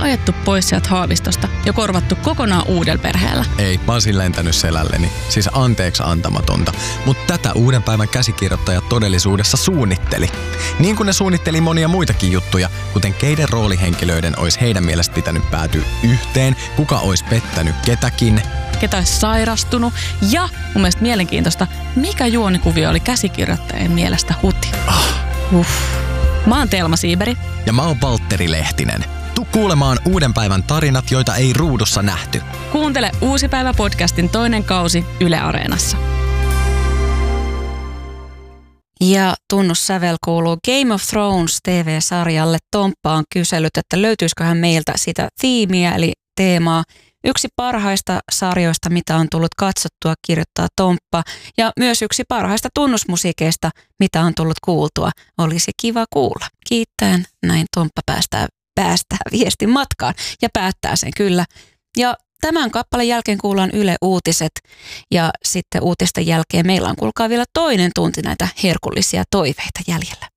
ajettu pois sieltä Haavistosta ja korvattu kokonaan uudella perheellä. Ei, mä oon lentänyt selälleni. Siis anteeksi antamatonta. Mutta tätä uuden päivän käsikirjoittajat todellisuudessa suunnitteli. Niin kuin ne suunnitteli monia muitakin juttuja, kuten keiden roolihenkilöiden olisi heidän mielestä pitänyt päätyä yhteen, kuka olisi pettänyt ketäkin, ketä olisi sairastunut ja mun mielestä mielenkiintoista, mikä juonikuvio oli käsikirjoittajien mielestä huti. Mä oon Telma Siiberi. Ja mä oon Valtteri Lehtinen. Tuu kuulemaan uuden päivän tarinat, joita ei ruudussa nähty. Kuuntele Uusi päivä podcastin toinen kausi Yle Areenassa. Ja tunnussävel kuuluu Game of Thrones TV-sarjalle. Tomppa on kysellyt, että löytyisiköhän meiltä sitä tiimiä eli teemaa. Yksi parhaista sarjoista, mitä on tullut katsottua, kirjoittaa Tomppa. Ja myös yksi parhaista tunnusmusiikeista, mitä on tullut kuultua. Olisi kiva kuulla. Kiittäen näin Tomppa päästää viestin matkaan ja päättää sen kyllä. Ja tämän kappaleen jälkeen kuullaan Yle Uutiset ja sitten uutisten jälkeen meillä on kuulkaa vielä toinen tunti näitä herkullisia toiveita jäljellä.